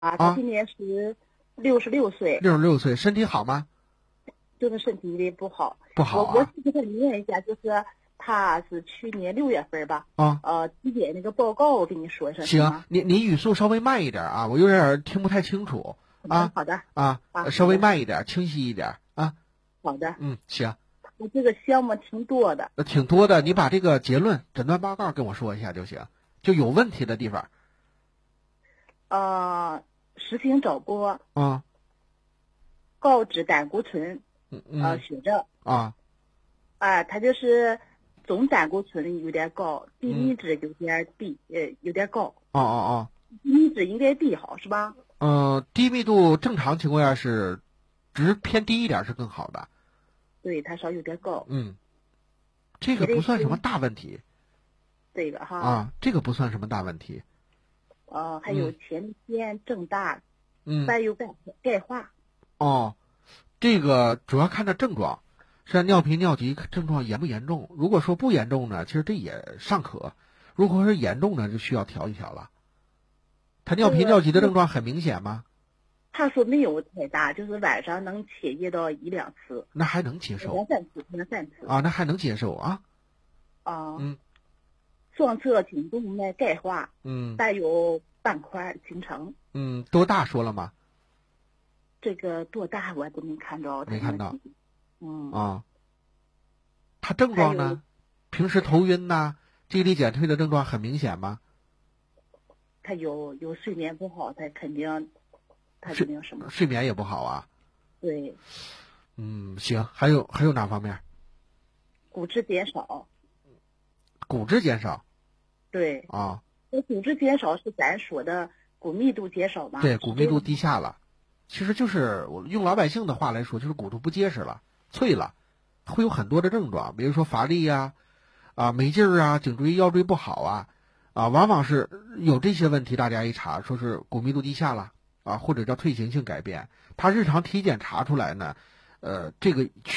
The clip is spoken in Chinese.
啊， 他今年是66岁， 66岁，身体好吗？ 就是身体的不好。 不好我啊。 给他念一下，就是他是去年6月份吧， 啊， 体检那个报告，我跟你说一声。 行，你语速稍微慢一点啊，我有点听不太清楚啊。 好的。 稍微慢一点，清晰一点啊。 好的。 行。 我这个项目挺多的。 挺多的，你把这个结论、诊断报告跟我说一下就行，就有问题的地方。 实行早播。高脂胆固醇。血症。他就是总胆固醇有点高，低密脂有点低，有点高。低密脂应该低好是吧？ 低密度正常情况下是值偏低一点是更好的。 对，他稍有点高。 这个不算什么大问题。 这个哈。 这个不算什么大问题。 还有前列腺增大，再有钙化。 这个主要看它症状，是尿频尿急症状严不严重。如果说不严重呢，其实这也尚可；如果是严重呢，就需要调一调了。他尿频尿急的症状很明显吗？ 他说没有太大，就是晚上能起夜到1-2次。 那还能接受。 2-3次。 那还能接受啊。 双侧颈动脉钙化。带有斑块形成。 多大说了吗？ 这个多大我都没看着。 没看到。他症状呢？平时头晕呐，记忆力减退的症状很明显吗？ 他有睡眠不好，他肯定没有什么。 睡眠也不好啊。 对。 行，还有哪方面？ 骨质减少。 骨质减少。 对。骨质减少是咱说的骨密度减少吗？ 对，骨密度低下了。其实就是我用老百姓的话来说，就是骨头不结实了，脆了，会有很多的症状，比如说乏力呀、没劲儿啊、颈椎腰椎不好啊，往往是有这些问题。大家一查，说是骨密度低下了或者叫退行性改变。他日常体检查出来呢，这个